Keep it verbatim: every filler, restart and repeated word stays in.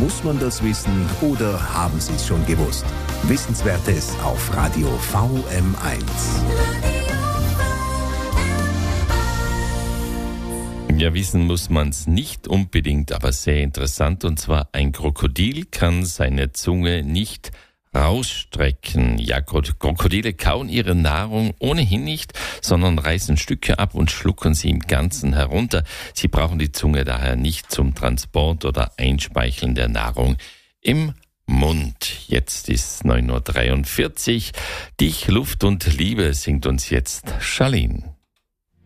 Muss man das wissen oder haben Sie es schon gewusst? Wissenswertes auf Radio V M eins. Ja, wissen muss man es nicht unbedingt, aber sehr interessant. Und zwar, ein Krokodil kann seine Zunge nicht rausstrecken. Ja, Krokodile kauen ihre Nahrung ohnehin nicht, sondern reißen Stücke ab und schlucken sie im Ganzen herunter. Sie brauchen die Zunge daher nicht zum Transport oder Einspeicheln der Nahrung im Mund. Jetzt ist neun Uhr dreiundvierzig. Dich, Luft und Liebe singt uns jetzt Charlene.